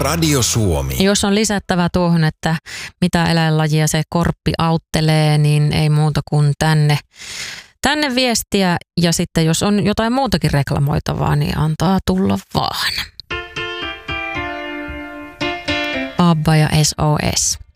Radio Suomi. Jos on lisättävä tuohon, että mitä eläinlajia se korppi auttelee, niin ei muuta kuin tänne viestiä. Ja sitten jos on jotain muutakin reklamoitavaa, niin antaa tulla vaan. Abba ja SOS.